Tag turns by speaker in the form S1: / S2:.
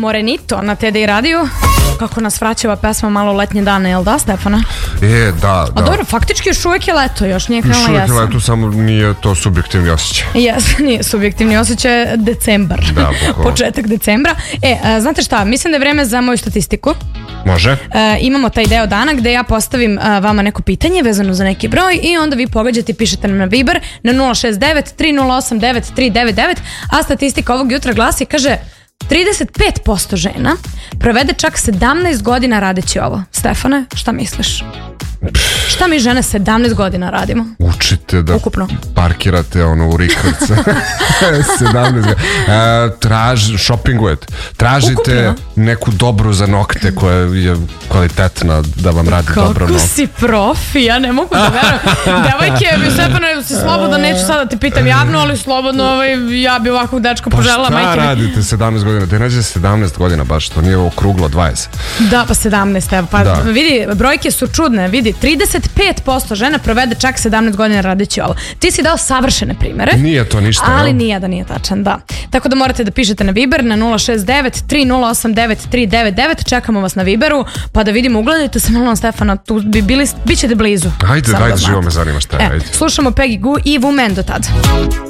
S1: Morenito na TD radiju. Kako nas vraćava pesma malo letnje dane, jel da, Stefana?
S2: Da.
S1: A dobro, faktički još uvijek je leto, još nije krenula jesen.
S2: Još uvijek je leto, samo nije to subjektivni osjećaj.
S1: Nije subjektivni osjećaj, decembar.
S2: Da,
S1: početak decembra. Znate šta, mislim da je vreme za moju statistiku.
S2: Može.
S1: Imamo taj deo dana gde ja postavim vama neko pitanje vezano za neki broj i onda vi pogađate i pišete nam na Viber na 069 308 9399, a statistika ovog jutra glasi, kaže 35% žena provede čak 17 godina radeći ovo. Stefane, šta misliš? Šta mi žene 17 godina radimo?
S2: Učite da
S1: ukupno
S2: parkirate u rikvrce. 17 godina. Shoppingujete. Tražite ukupno neku dobru za nokte koja je kvalitetna da vam radi dobro nokte.
S1: Kako si profi, ja ne mogu da verujem. Devojke, Stefane, si slobodno, neću sada te pitam javno, ali slobodno, ja bi ovakvog dečka poželjela.
S2: Pa šta radite 17 godina? Te nađe 17 godina, baš to nije okruglo 20.
S1: Da, pa 17, evo, pa vidi, brojke su čudne, vidi, 35% žena provede čak 17 godina radeći ovo. Ti si dao savršene primere.
S2: Nije to ništa.
S1: Ali nije da nije tačan, da. Tako da morate da pišete na Viber na 069 308 9399. Čekamo vas na Viberu, pa da vidimo, ugledajte se malo na Stefana, tu bit ćete blizu.
S2: Ajde, živo me zanima šta je.
S1: Slušamo Peggy Gou i Woman do tad.